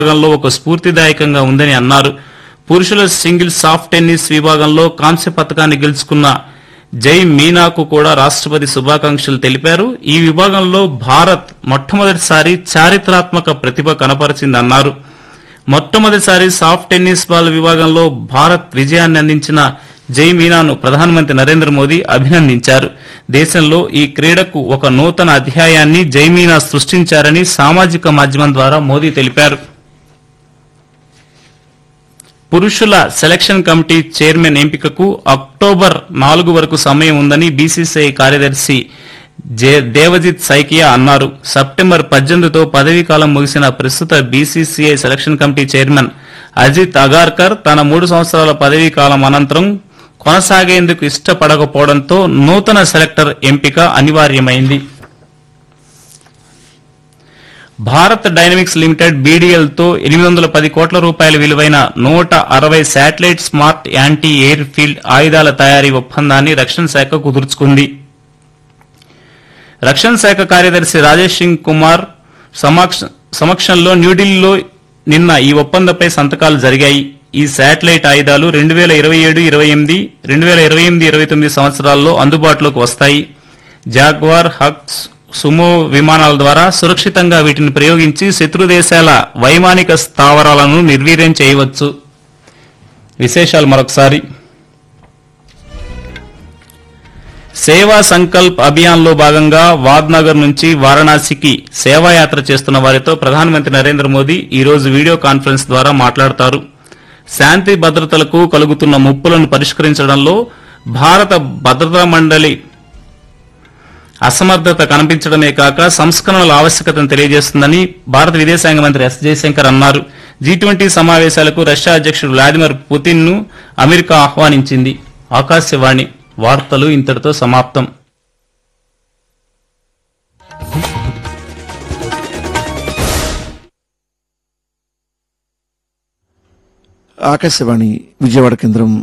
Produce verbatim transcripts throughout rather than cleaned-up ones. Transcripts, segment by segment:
విభాగంలో ఒక స్ఫూర్తిదాయకంగా ఉందని అన్నారు. పురుషుల సింగిల్స్ సాఫ్ట్ టెన్నిస్ విభాగంలో కాంస్య పతకాన్ని గెలుచుకున్న జై మీనాకు కూడా రాష్ట్రపతి శుభాకాంక్షలు తెలిపారు. ఈ విభాగంలో భారత్ మొట్టమొదటిసారి చారిత్రాత్మక ప్రతిభ కనపరిచిందన్నారు. మొట్టమొదటిసారి సాఫ్ట్ టెన్నిస్ బాల్ విభాగంలో భారత్ విజయాన్ని అందించిన జై మీనాను ప్రధానమంత్రి నరేంద్ర మోదీ అభినందించారు. దేశంలో ఈ క్రీడకు ఒక నూతన అధ్యాయాన్ని జై మీనా సృష్టించారని సామాజిక మాధ్యమం ద్వారా మోదీ తెలిపారు. పురుషుల సెలక్షన్ కమిటీ చైర్మన్ ఎంపికకు అక్టోబర్ నాలుగు వరకు సమయం ఉందని బీసీసీఐ కార్యదర్శి దేవజిత్ సైకియా అన్నారు. సెప్టెంబర్ పద్దెనిమిదితో పదవీ కాలం ముగిసిన ప్రస్తుత BCCI selection committee chairman Ajit Agarkar తన మూడు సంవత్సరాల పదవీ కాలం అనంతరం కొనసాగేందుకు ఇష్టపడకపోవడంతో నూతన సెలెక్టర్ ఎంపిక అనివార్యమైంది. భారత్ డైనమిక్స్ లిమిటెడ్ బీడీఎల్ తో ఎనిమిది వందల పది కోట్ల రూపాయల విలువైన నూట అరవై satellite smart anti air field ఆయుధాల తయారీ ఒప్పందాన్ని రక్షణ శాఖ కుదుర్చుకుంది. రక్షణ శాఖ కార్యదర్శి రాజేష్ సింగ్ కుమార్ సమక్షంలో న్యూఢిల్లీలో నిన్న ఈ ఒప్పందంపై సంతకాలు జరిగాయి. ఈ శాటిలైట్ ఆయుధాలు రెండు వేల ఇరవై ఏడు ఇరవై ఎనిమిది రెండు వేల ఇరవై ఎనిమిది ఇరవై తొమ్మిది సంవత్సరాల్లో అందుబాటులోకి వస్తాయి. జాగ్వార్ హక్స్ సుమో విమానాల ద్వారా సురక్షితంగా వీటిని ప్రయోగించి శత్రు దేశాల వైమానిక స్థావరాలను నిర్వీర్యం చేయవచ్చు. విశేషాలు మరొకసారి. సేవా సంకల్ప్ అభియాన్ లో భాగంగా వాద్నగర్ నుంచి వారణాసికి సేవాయాత్ర చేస్తున్న వారితో ప్రధానమంత్రి నరేంద్ర మోదీ ఈ రోజు వీడియో కాన్ఫరెన్స్ ద్వారా మాట్లాడతారు. శాంతి భద్రతలకు కలుగుతున్న ముప్పులను పరిష్కరించడంలో భారత భద్రతా మండలి అసమర్థత కనిపించడమే కాక సంస్కరణల ఆవశ్యకతను తెలియజేస్తుందని భారత విదేశాంగ మంత్రి ఎస్ జయశంకర్ అన్నారు. జీ ట్వంటీ సమావేశాలకు రష్యా అధ్యకుడు వ్లాదిమిర్ పుతిన్ ను అమెరికా ఆహ్వానించింది. ఆకాశవాణి వార్తలు ఇంతటితో సమాప్తం. ఆకాశవాణి విజయవాడ కేంద్రం.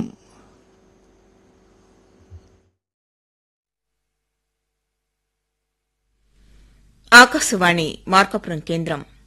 ఆకాశవాణి మార్కాపురం కేంద్రం.